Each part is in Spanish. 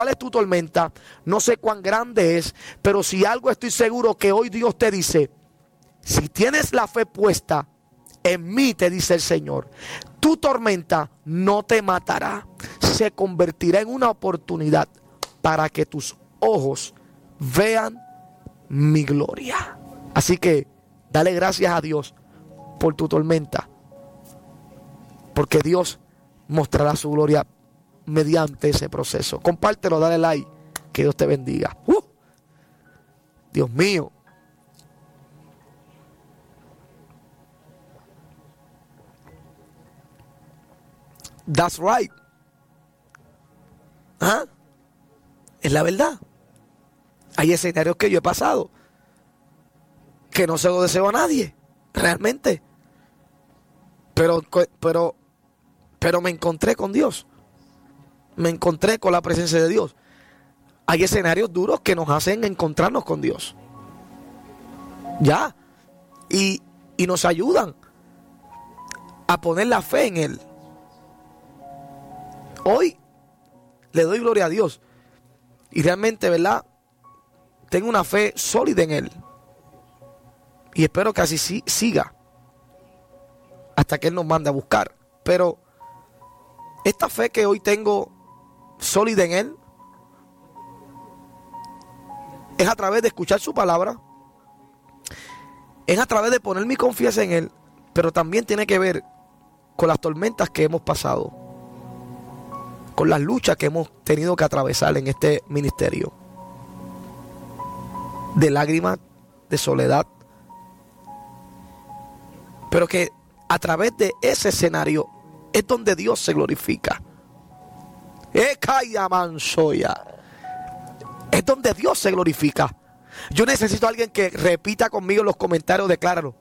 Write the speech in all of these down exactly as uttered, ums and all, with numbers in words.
cuál es tu tormenta, no sé cuán grande es, pero si algo estoy seguro que hoy Dios te dice, si tienes la fe puesta en mí, te dice el Señor, tu tormenta no te matará, se convertirá en una oportunidad para que tus ojos vean mi gloria. Así que dale gracias a Dios por tu tormenta, porque Dios mostrará su gloria mediante ese proceso. Compártelo, dale like, que Dios te bendiga. Uh, Dios mío. That's right. ¿Ah? Es la verdad. Hay escenarios que yo he pasado que no se lo deseo a nadie, realmente. Pero, pero, pero me encontré con Dios. Me encontré con la presencia de Dios. Hay escenarios duros que nos hacen encontrarnos con Dios. Ya. Y, y nos ayudan a poner la fe en Él. Hoy le doy gloria a Dios. Y realmente, ¿verdad? Tengo una fe sólida en Él. Y espero que así sí, siga. Hasta que Él nos mande a buscar. Pero esta fe que hoy tengo sólida en Él es a través de escuchar su palabra. Es a través de poner mi confianza en Él. Pero también tiene que ver con las tormentas que hemos pasado, con las luchas que hemos tenido que atravesar en este ministerio, de lágrimas, de soledad, pero que a través de ese escenario es donde Dios se glorifica. Es donde Dios se glorifica. Yo necesito a alguien que repita conmigo en los comentarios, decláralo.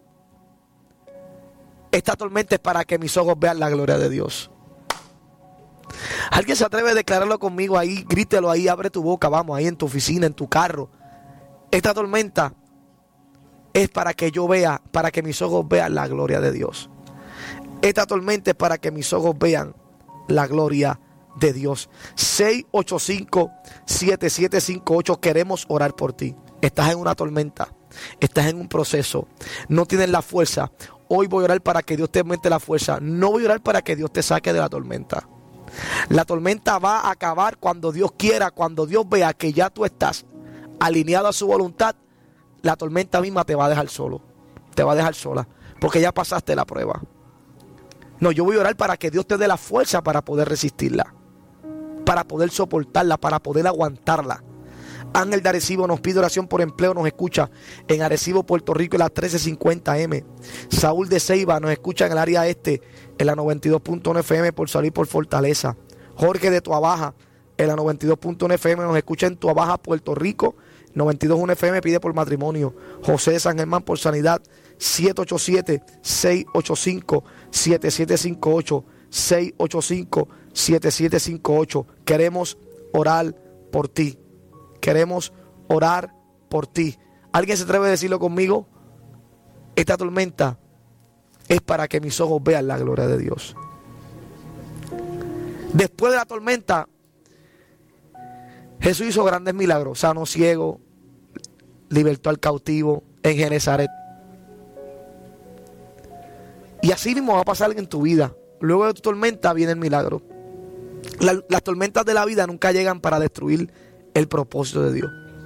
Esta tormenta es para que mis ojos vean la gloria de Dios. Alguien se atreve a declararlo conmigo ahí, grítelo ahí, abre tu boca, vamos, ahí en tu oficina, en tu carro. Esta tormenta es para que yo vea, para que mis ojos vean la gloria de Dios. Esta tormenta es para que mis ojos vean la gloria de Dios. seis ocho cinco, siete siete cinco ocho, queremos orar por ti. Estás en una tormenta, estás en un proceso, no tienes la fuerza. Hoy voy a orar para que Dios te aumente la fuerza. No voy a orar para que Dios te saque de la tormenta. La tormenta va a acabar cuando Dios quiera, cuando Dios vea que ya tú estás alineado a su voluntad. La tormenta misma te va a dejar solo, te va a dejar sola, porque ya pasaste la prueba. No, yo voy a orar para que Dios te dé la fuerza para poder resistirla, para poder soportarla, para poder aguantarla. Ángel de Arecibo nos pide oración por empleo, nos escucha en Arecibo, Puerto Rico, en la trece cincuenta eme. Saúl de Ceiba nos escucha en el área este, en la noventa y dos punto uno F M, por salir por Fortaleza. Jorge de Tuabaja, en la noventa y dos punto uno F M, nos escucha en Tuabaja, Puerto Rico. noventa y dos punto uno F M, pide por matrimonio. José de San Germán, por sanidad. siete ocho siete, seis ocho cinco, siete siete cinco ocho, seis ocho cinco, siete siete cinco ocho. Queremos orar por ti. Queremos orar por ti. ¿Alguien se atreve a decirlo conmigo? Esta tormenta es para que mis ojos vean la gloria de Dios. Después de la tormenta, Jesús hizo grandes milagros. Sanó ciego, libertó al cautivo en Genezaret. Y así mismo va a pasar en tu vida. Luego de tu tormenta viene el milagro. La, las tormentas de la vida nunca llegan para destruir el propósito de Dios.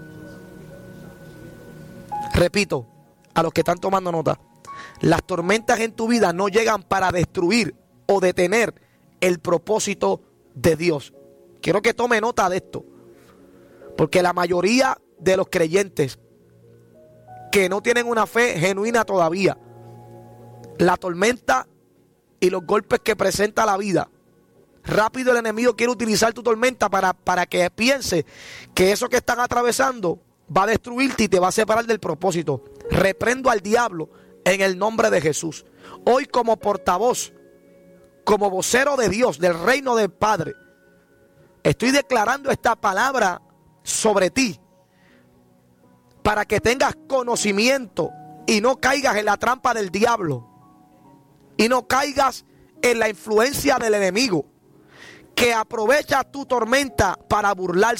Repito, a los que están tomando nota, las tormentas en tu vida no llegan para destruir o detener el propósito de Dios. Quiero que tome nota de esto, porque la mayoría de los creyentes que no tienen una fe genuina todavía, la tormenta y los golpes que presenta la vida, rápido el enemigo quiere utilizar tu tormenta para, para que piense que eso que están atravesando va a destruirte y te va a separar del propósito. Reprendo al diablo en el nombre de Jesús. Hoy, como portavoz, como vocero de Dios, del reino del Padre, estoy declarando esta palabra sobre ti para que tengas conocimiento y no caigas en la trampa del diablo y no caigas en la influencia del enemigo, que aprovecha tu tormenta para burlarse